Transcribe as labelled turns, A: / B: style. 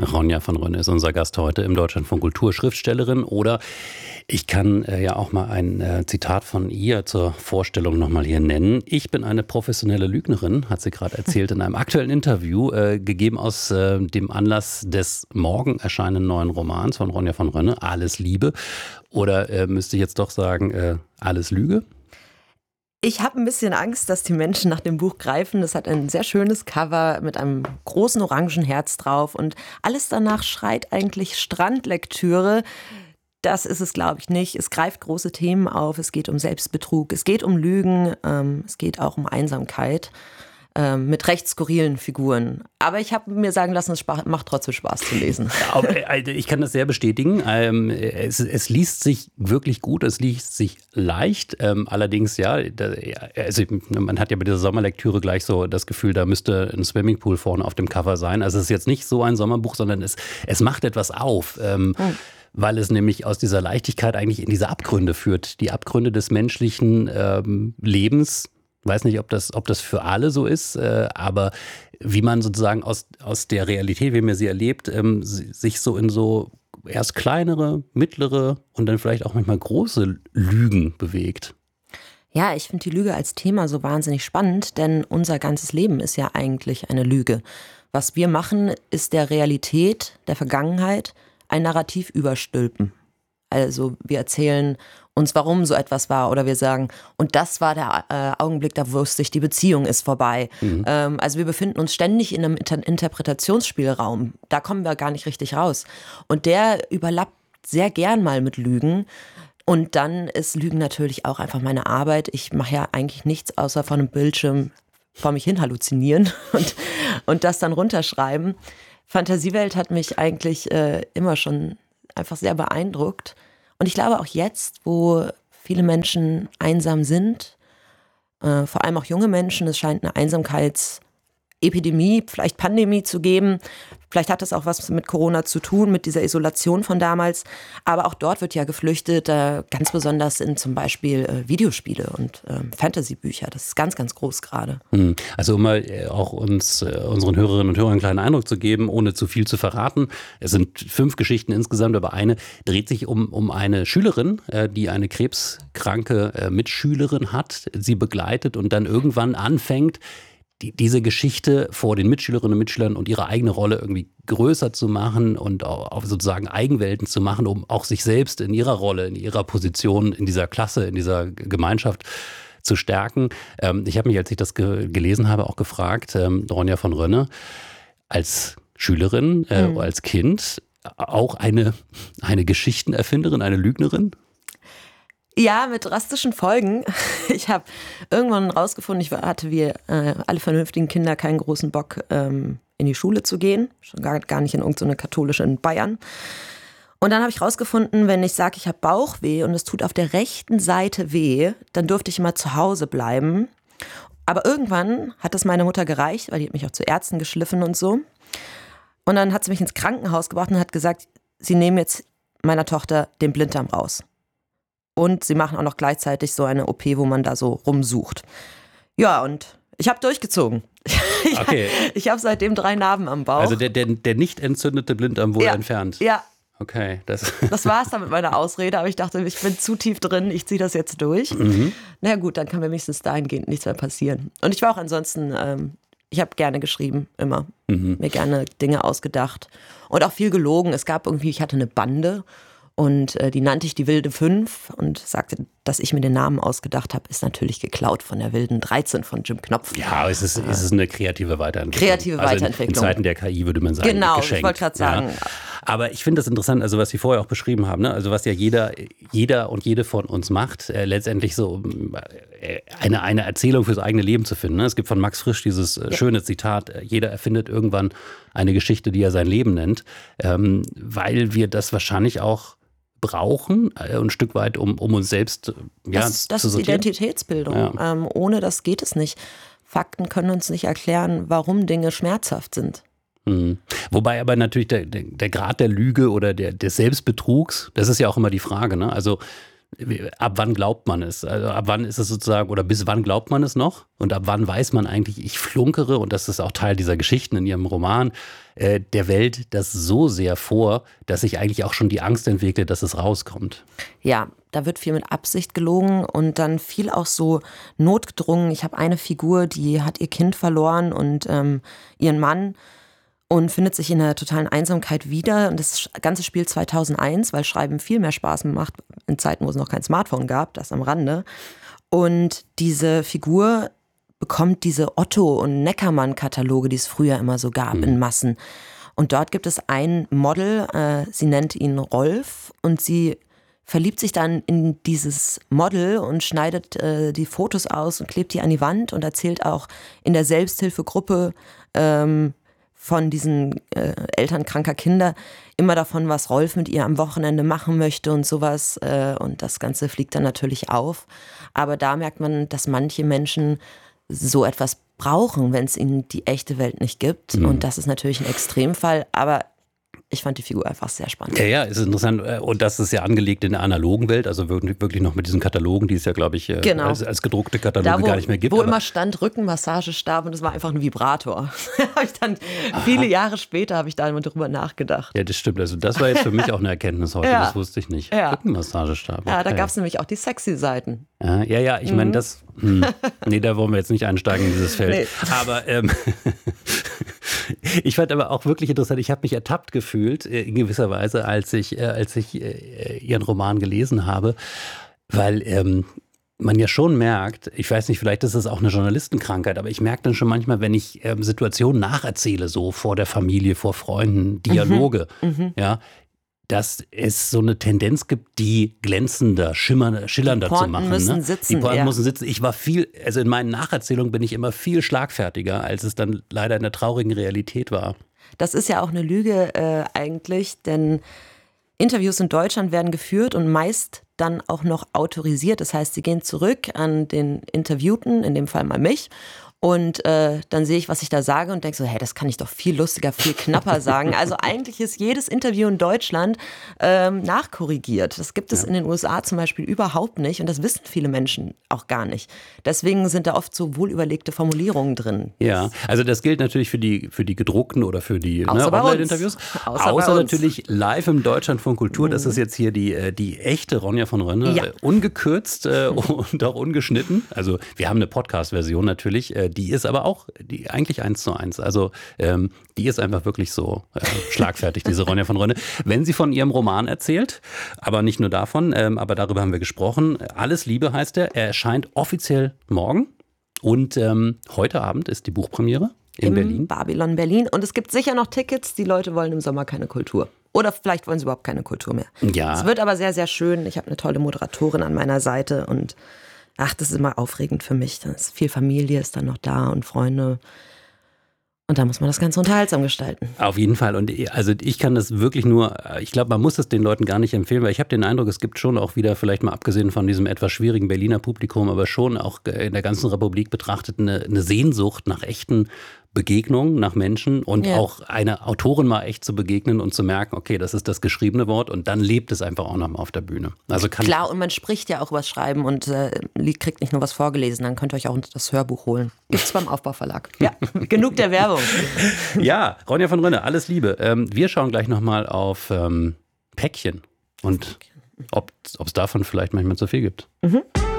A: Ronja von Rönne ist unser Gast heute im Deutschlandfunk Kultur, Schriftstellerin. Oder ich kann ja auch mal ein Zitat von ihr zur Vorstellung nochmal hier nennen. Ich bin eine professionelle Lügnerin, hat sie gerade erzählt in einem aktuellen Interview, gegeben aus dem Anlass des morgen erscheinenden neuen Romans von Ronja von Rönne, Alles Liebe. Oder müsste ich jetzt doch sagen, alles Lüge?
B: Ich habe ein bisschen Angst, dass die Menschen nach dem Buch greifen. Das hat ein sehr schönes Cover mit einem großen orangen Herz drauf. Und alles danach schreit eigentlich Strandlektüre. Das ist es, glaube ich, nicht. Es greift große Themen auf. Es geht um Selbstbetrug, es geht um Lügen, es geht auch um Einsamkeit. Mit recht skurrilen Figuren. Aber ich habe mir sagen lassen, es macht trotzdem Spaß zu lesen.
A: Ich kann das sehr bestätigen. Es liest sich wirklich gut, es liest sich leicht. Allerdings, also man hat ja bei dieser Sommerlektüre gleich so das Gefühl, da müsste ein Swimmingpool vorne auf dem Cover sein. Also es ist jetzt nicht so ein Sommerbuch, sondern es macht etwas auf. Weil es nämlich aus dieser Leichtigkeit eigentlich in diese Abgründe führt. Die Abgründe des menschlichen Lebens. Ich weiß nicht, ob das für alle so ist, aber wie man sozusagen aus der Realität, wie man sie erlebt, sich so in so erst kleinere, mittlere und dann vielleicht auch manchmal große Lügen bewegt.
B: Ja, ich finde die Lüge als Thema so wahnsinnig spannend, denn unser ganzes Leben ist ja eigentlich eine Lüge. Was wir machen, ist der Realität, der Vergangenheit, ein Narrativ überstülpen. Also wir erzählen uns, warum so etwas war, oder wir sagen, und das war der Augenblick, da wusste ich, die Beziehung ist vorbei. Also wir befinden uns ständig in einem Interpretationsspielraum. Da kommen wir gar nicht richtig raus. Und der überlappt sehr gern mal mit Lügen. Und dann ist Lügen natürlich auch einfach meine Arbeit. Ich mache ja eigentlich nichts, außer vor einem Bildschirm vor mich hin halluzinieren und das dann runterschreiben. Fantasiewelt hat mich eigentlich immer schon einfach sehr beeindruckt. Und ich glaube auch jetzt, wo viele Menschen einsam sind, vor allem auch junge Menschen, es scheint eine Einsamkeitsepidemie, vielleicht Pandemie zu geben. Vielleicht hat das auch was mit Corona zu tun, mit dieser Isolation von damals. Aber auch dort wird ja geflüchtet, ganz besonders in zum Beispiel Videospiele und Fantasy-Bücher. Das ist ganz, ganz groß gerade.
A: Also um mal auch unseren Hörerinnen und Hörern einen kleinen Eindruck zu geben, ohne zu viel zu verraten. Es sind 5 Geschichten insgesamt, aber eine dreht sich um eine Schülerin, die eine krebskranke Mitschülerin hat, sie begleitet und dann irgendwann anfängt, diese Geschichte vor den Mitschülerinnen und Mitschülern und ihre eigene Rolle irgendwie größer zu machen und auch sozusagen Eigenwelten zu machen, um auch sich selbst in ihrer Rolle, in ihrer Position, in dieser Klasse, in dieser Gemeinschaft zu stärken. Ich habe mich, als ich das gelesen habe, auch gefragt, Ronja von Rönne, als Schülerin, als Kind, auch eine Geschichtenerfinderin, eine Lügnerin?
B: Ja, mit drastischen Folgen. Ich habe irgendwann rausgefunden, ich hatte wie alle vernünftigen Kinder keinen großen Bock, in die Schule zu gehen. Schon gar nicht in irgendeine katholische in Bayern. Und dann habe ich rausgefunden, wenn ich sage, ich habe Bauchweh und es tut auf der rechten Seite weh, dann durfte ich immer zu Hause bleiben. Aber irgendwann hat das meine Mutter gereicht, weil die hat mich auch zu Ärzten geschliffen und so. Und dann hat sie mich ins Krankenhaus gebracht und hat gesagt, sie nehmen jetzt meiner Tochter den Blinddarm raus. Und sie machen auch noch gleichzeitig so eine OP, wo man da so rumsucht. Ja, und ich habe durchgezogen.
A: Okay.
B: Ich habe seitdem 3 Narben am Bauch.
A: Also der nicht entzündete Blinddarm wurde entfernt?
B: Ja.
A: Okay. Das
B: war es dann mit meiner Ausrede, aber ich dachte, ich bin zu tief drin, ich ziehe das jetzt durch. Na gut, dann kann mir wenigstens dahingehend nichts mehr passieren. Und ich war auch ansonsten, ich habe gerne geschrieben, immer. Mir gerne Dinge ausgedacht. Und auch viel gelogen. Es gab irgendwie, ich hatte eine Bande. Und die nannte ich die Wilde 5 und sagte, dass ich mir den Namen ausgedacht habe, ist natürlich geklaut von der Wilden 13 von Jim Knopf.
A: Ja, es ist eine kreative Weiterentwicklung. In Zeiten der KI würde man sagen,
B: genau,
A: geschenkt.
B: Ich wollte gerade sagen.
A: Ja. Aber ich finde das interessant, also was Sie vorher auch beschrieben haben, ne? Also was ja jeder und jede von uns macht, letztendlich so eine Erzählung fürs eigene Leben zu finden. Ne? Es gibt von Max Frisch dieses schöne Zitat, jeder erfindet irgendwann eine Geschichte, die er sein Leben nennt, weil wir das wahrscheinlich auch brauchen, ein Stück weit, um uns selbst
B: das
A: zu
B: ist
A: sortieren.
B: Identitätsbildung.
A: Ja.
B: Ohne das geht es nicht. Fakten können uns nicht erklären, warum Dinge schmerzhaft sind.
A: Wobei aber natürlich der Grad der Lüge oder des Selbstbetrugs, das ist ja auch immer die Frage, ne? Also ab wann glaubt man es? Also ab wann ist es sozusagen, oder bis wann glaubt man es noch? Und ab wann weiß man eigentlich, ich flunkere, und das ist auch Teil dieser Geschichten in ihrem Roman, der Welt das so sehr vor, dass sich eigentlich auch schon die Angst entwickelt, dass es rauskommt.
B: Ja, da wird viel mit Absicht gelogen und dann viel auch so notgedrungen. Ich habe eine Figur, die hat ihr Kind verloren und ihren Mann und findet sich in einer totalen Einsamkeit wieder. Und das Ganze spielt 2001, weil Schreiben viel mehr Spaß macht in Zeiten, wo es noch kein Smartphone gab, das am Rande. Und diese Figur bekommt diese Otto- und Neckermann-Kataloge, die es früher immer so gab, in Massen. Und dort gibt es ein Model, sie nennt ihn Rolf, und sie verliebt sich dann in dieses Model und schneidet die Fotos aus und klebt die an die Wand und erzählt auch in der Selbsthilfegruppe von diesen Eltern kranker Kinder immer davon, was Rolf mit ihr am Wochenende machen möchte und sowas. Und das Ganze fliegt dann natürlich auf. Aber da merkt man, dass manche Menschen so etwas brauchen, wenn es ihnen die echte Welt nicht gibt. Und das ist natürlich ein Extremfall, aber ich fand die Figur einfach sehr spannend.
A: Ja, ist interessant. Und das ist ja angelegt in der analogen Welt, also wirklich noch mit diesen Katalogen, die es ja, glaube ich,
B: genau,
A: als gedruckte Kataloge gar nicht mehr gibt.
B: Wo immer stand Rückenmassagestab, und es war einfach ein Vibrator. Habe ich dann viele Jahre später habe ich da immer drüber nachgedacht.
A: Ja, das stimmt. Also das war jetzt für mich auch eine Erkenntnis heute, das wusste ich nicht.
B: Ja.
A: Rückenmassagestab. Okay.
B: Ja, da gab es nämlich auch die sexy Seiten.
A: Ja, ich meine, das, nee, da wollen wir jetzt nicht einsteigen in dieses Feld. Nee. Aber ich fand aber auch wirklich interessant, ich habe mich ertappt gefühlt, in gewisser Weise, als ich ihren Roman gelesen habe, weil man ja schon merkt, ich weiß nicht, vielleicht ist es auch eine Journalistenkrankheit, aber ich merke dann schon manchmal, wenn ich Situationen nacherzähle, so vor der Familie, vor Freunden, Dialoge, ja, dass es so eine Tendenz gibt, die glänzender, schillernder zu machen.
B: Müssen sitzen,
A: die Pointen müssen sitzen. Ich war also in meinen Nacherzählungen bin ich immer viel schlagfertiger, als es dann leider in der traurigen Realität war.
B: Das ist ja auch eine Lüge eigentlich, denn Interviews in Deutschland werden geführt und meist dann auch noch autorisiert. Das heißt, sie gehen zurück an den Interviewten, in dem Fall mal mich. Und dann sehe ich, was ich da sage und denke so, hey, das kann ich doch viel lustiger, viel knapper sagen. Also eigentlich ist jedes Interview in Deutschland nachkorrigiert. Das gibt es in den USA zum Beispiel überhaupt nicht und das wissen viele Menschen auch gar nicht. Deswegen sind da oft so wohlüberlegte Formulierungen drin.
A: Ja, also das gilt natürlich für die gedruckten oder für die Online-Interviews. Außer natürlich live im Deutschlandfunk Kultur. Das ist jetzt hier die echte Ronja von Rönne, ungekürzt und auch ungeschnitten. Also wir haben eine Podcast-Version natürlich, die ist aber auch eigentlich 1:1. Also die ist einfach wirklich so schlagfertig, diese Ronja von Rönne. Wenn sie von ihrem Roman erzählt, aber nicht nur davon, aber darüber haben wir gesprochen. Alles Liebe heißt er. Er erscheint offiziell morgen und heute Abend ist die Buchpremiere in Berlin.
B: Babylon Berlin. Und es gibt sicher noch Tickets. Die Leute wollen im Sommer keine Kultur. Oder vielleicht wollen sie überhaupt keine Kultur mehr.
A: Ja.
B: Es wird aber sehr, sehr schön. Ich habe eine tolle Moderatorin an meiner Seite und das ist immer aufregend für mich. Das ist viel Familie ist dann noch da und Freunde. Und da muss man das Ganze unterhaltsam gestalten.
A: Auf jeden Fall. Und also ich kann das wirklich nur, ich glaube, man muss es den Leuten gar nicht empfehlen, weil ich habe den Eindruck, es gibt schon auch wieder, vielleicht mal abgesehen von diesem etwas schwierigen Berliner Publikum, aber schon auch in der ganzen Republik betrachtet eine Sehnsucht nach echten Begegnungen, nach Menschen und auch einer Autorin mal echt zu begegnen und zu merken, okay, das ist das geschriebene Wort und dann lebt es einfach auch noch mal auf der Bühne. Also
B: klar, und man spricht ja auch über das Schreiben und kriegt nicht nur was vorgelesen, dann könnt ihr euch auch das Hörbuch holen. Gibt's beim Aufbauverlag. Ja, genug der Werbung.
A: Ja, Ronja von Rönne, alles Liebe. Wir schauen gleich noch mal auf Päckchen und ob es davon vielleicht manchmal zu viel gibt.